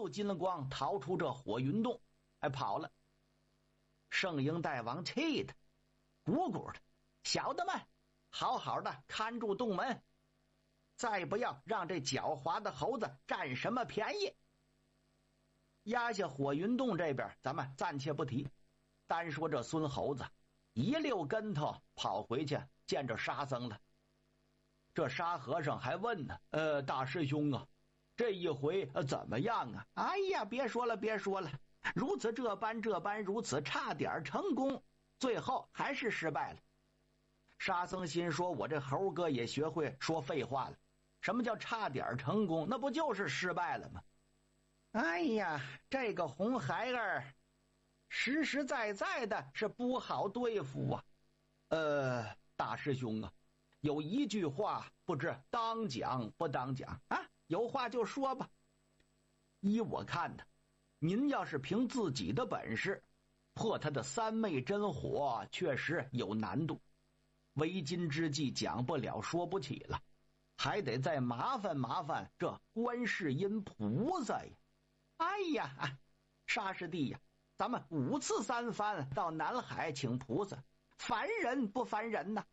又金了光逃出这火云洞，跑了。圣婴大王气的鼓鼓的，小的们好好的看住洞门，再不要让这狡猾的猴子占什么便宜。压下火云洞这边咱们暂且不提，单说这孙猴子一溜跟头跑回去见着沙僧了。这沙和尚还问呢，大师兄啊，这一回怎么样啊？哎呀，别说了，如此这般，如此差点成功，最后还是失败了。沙僧心说，我这猴哥也学会说废话了，什么叫差点成功？那不就是失败了吗？哎呀，这个红孩儿实实在在的是不好对付啊。大师兄啊，有一句话不知当讲不当讲啊？有话就说吧。依我看的，您要是凭自己的本事破他的三昧真火，确实有难度。为今之计讲不了说不起了，还得再麻烦这观世音菩萨呀。哎呀，沙师弟呀，咱们5次3番到南海请菩萨，烦人不烦人呐？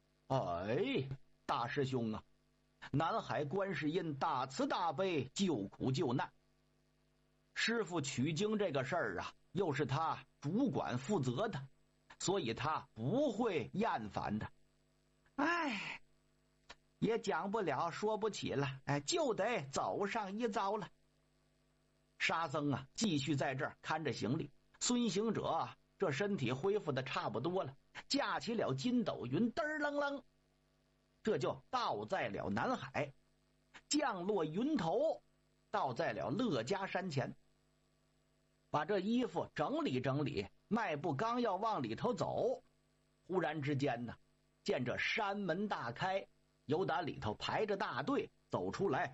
大师兄啊，南海观世音大慈大悲，救苦救难。师父取经这个事儿啊，又是他主管负责的，所以他不会厌烦的。也讲不了说不起了，就得走上一遭了。沙僧啊，继续在这儿看着行李。孙行者这身体恢复的差不多了，架起了筋斗云，嘚儿楞楞，这就到在了南海，降落云头，到在了乐家山前。把这衣服整理整理，迈步刚要往里头走，忽然之间呢，见这山门大开，由打里头排着大队走出来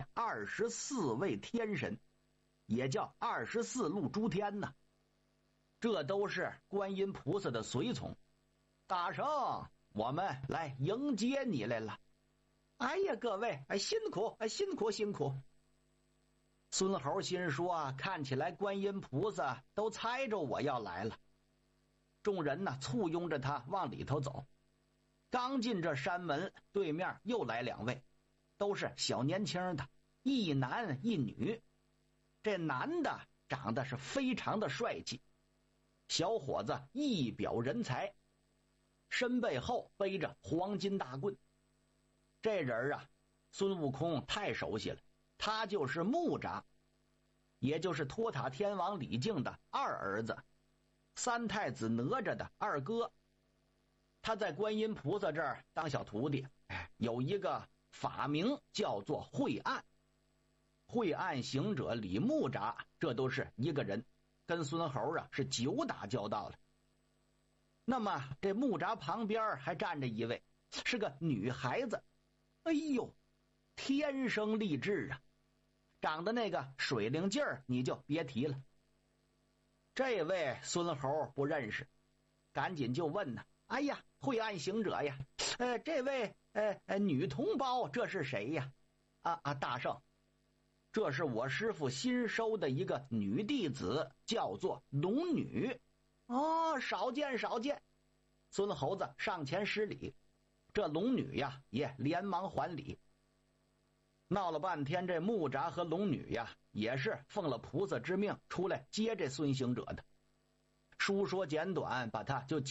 24位天神，也叫24路诸天呢。这都是观音菩萨的随从。大圣，我们来迎接你来了。哎呀，各位辛苦。孙猴心说，看起来观音菩萨都猜着我要来了。众人呢簇拥着他往里头走。刚进这山门，对面又来2位，都是小年轻的，一男一女。这男的长得是非常的帅气，小伙子一表人才，身背后背着黄金大棍。这人啊，孙悟空太熟悉了，他就是木吒，也就是托塔天王李靖的二儿子，三太子哪吒的二哥。他在观音菩萨这儿当小徒弟，有一个法名叫做慧岸。慧岸行者李木吒，这都是一个人，跟孙猴是久打交道了。那么这木吒旁边还站着一位，是个女孩子。哎呦，天生丽质啊，长得那个水灵劲儿你就别提了。这位孙猴不认识，赶紧就问呢，哎呀，慧岸行者呀，这位女同胞这是谁呀？大圣，这是我师父新收的一个女弟子，叫做龙女。少见。孙猴子上前施礼，这龙女呀也连忙还礼。闹了半天，这木吒和龙女呀也是奉了菩萨之命出来接这孙行者的。书说简短，把他就